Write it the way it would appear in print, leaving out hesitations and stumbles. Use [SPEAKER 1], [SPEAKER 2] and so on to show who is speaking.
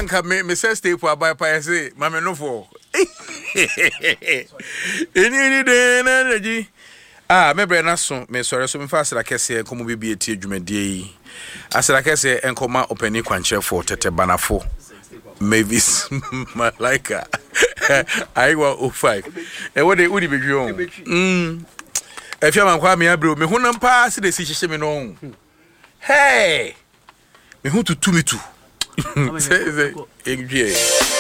[SPEAKER 1] anka me say stay for buy pa say mame no for any day na energy me bre na so me sori so me fa asra kese enkomo bibie tie dwumadie yi asra kese enkoma openi kwanche for tete banafo Mavis Malaika Aiwa 05 e wo de udi bedwi on efia man kwa me abro me honam pa se de si hyehye me no hey me hu tutu me tu say engwie